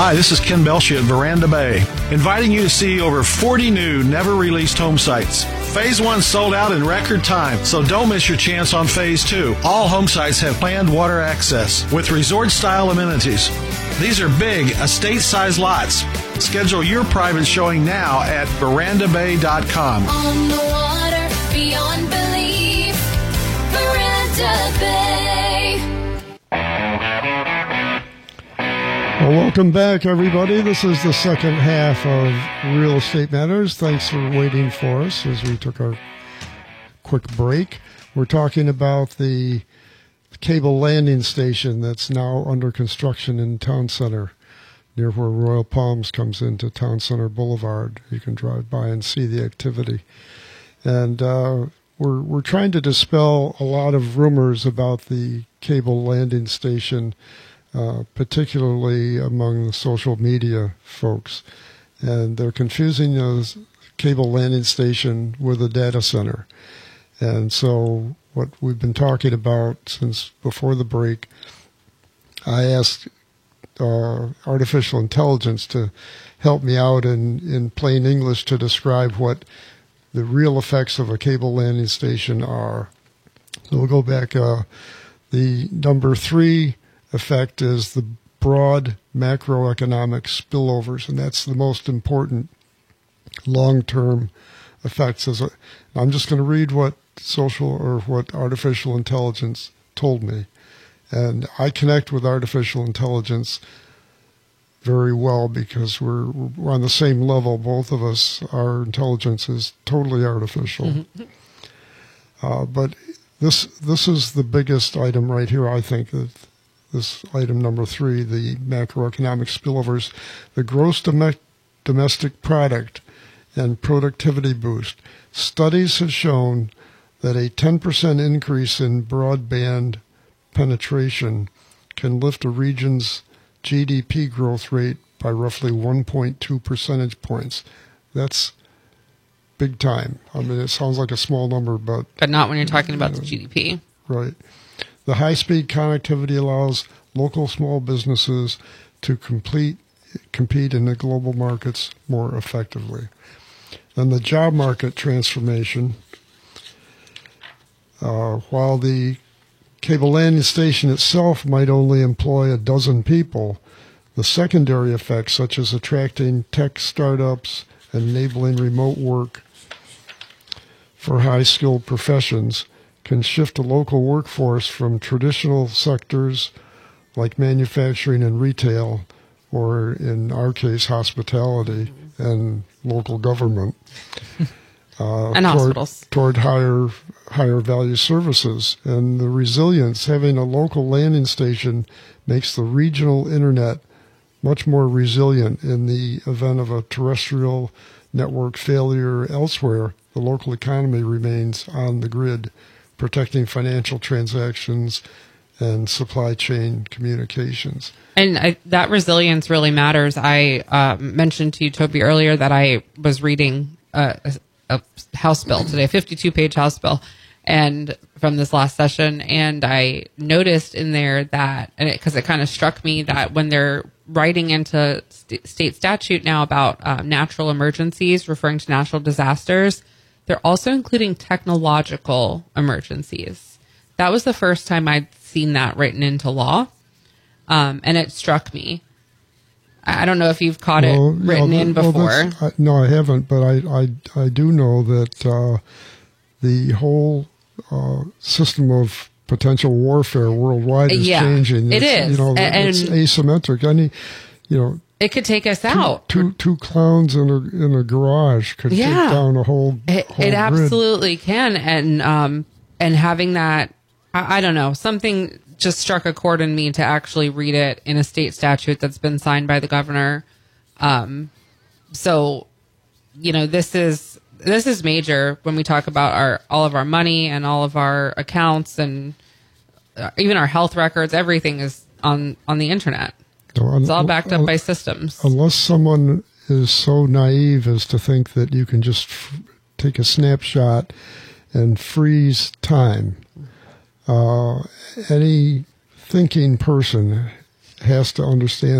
Hi, this is Ken Belshey at Veranda Bay, inviting you to see over 40 new, never-released home sites. Phase 1 sold out in record time, so don't miss your chance on Phase 2. All home sites have planned water access with resort-style amenities. These are big, estate-sized lots. Schedule your private showing now at verandabay.com. On the water, beyond belief, Veranda Bay. Well, welcome back, everybody. This is the second half of Real Estate Matters. Thanks for waiting for us as we took our quick break. We're talking about the cable landing station that's now under construction in Town Center, near where Royal Palms comes into Town Center Boulevard. You can drive by and see the activity. And we're trying to dispel a lot of rumors about the cable landing station, particularly among the social media folks. And they're confusing the cable landing station with a data center. And so what we've been talking about since before the break, I asked artificial intelligence to help me out in plain English to describe what the real effects of a cable landing station are. So we'll go back. The number 3 effect is the broad macroeconomic spillovers, and that's the most important long-term effects. I'm just going to read what what artificial intelligence told me, and I connect with artificial intelligence very well because we're on the same level. Both of us, our intelligence is totally artificial. Mm-hmm. But this is the biggest item right here, I think, that this item number 3, the macroeconomic spillovers, the gross domestic product and productivity boost. Studies have shown that a 10% increase in broadband penetration can lift a region's GDP growth rate by roughly 1.2 percentage points. That's big time. I mean, it sounds like a small number, but not when you're talking about the GDP. Right. The high-speed connectivity allows local small businesses to compete in the global markets more effectively. And the job market transformation, while the cable landing station itself might only employ 12 people, the secondary effects, such as attracting tech startups and enabling remote work for high-skilled professions, can shift a local workforce from traditional sectors like manufacturing and retail, or in our case, hospitality and local government, and hospitals, toward higher value services. And the resilience, having a local landing station makes the regional internet much more resilient in the event of a terrestrial network failure elsewhere. The local economy remains on the grid, protecting financial transactions and supply chain communications. And that resilience really matters. I mentioned to you, Toby, earlier that I was reading a House bill today, a 52-page House bill, and from this last session, and I noticed in there that, because it kind of struck me that when they're writing into state statute now about natural emergencies, referring to natural disasters, they're also including technological emergencies. That was the first time I'd seen that written into law, and it struck me. I don't know if you've caught it written in before. No, I haven't, but I do know that the whole system of potential warfare worldwide is changing. It is. It's asymmetric. It could take us out. Two clowns in a garage could take down a whole It absolutely can. And having that, I don't know, something just struck a chord in me to actually read it in a state statute that's been signed by the governor. So, this is major when we talk about all of our money and all of our accounts and even our health records. Everything is on the internet. It's all backed up by systems. Unless someone is so naive as to think that you can just take a snapshot and freeze time. Any thinking person has to understand